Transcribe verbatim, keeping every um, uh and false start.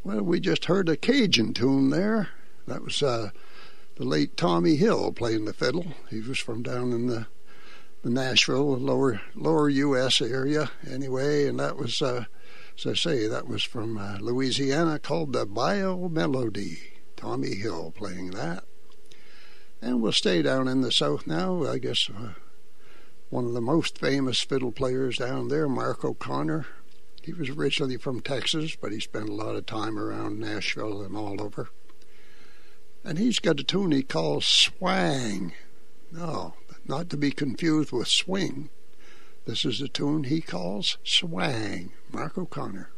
Well, we just heard a Cajun tune there. That was uh, the late Tommy Hill playing the fiddle. He was from down in the, the Nashville, lower lower U S area anyway, and that was, uh, as I say, that was from uh, Louisiana, called the Bayou Melody. Tommy Hill playing that. And we'll stay down in the South now. I guess uh, one of the most famous fiddle players down there, Mark O'Connor. He was originally from Texas, but he spent a lot of time around Nashville and all over. And he's got a tune he calls Swang. No, not to be confused with swing. This is a tune he calls Swang. Mark O'Connor.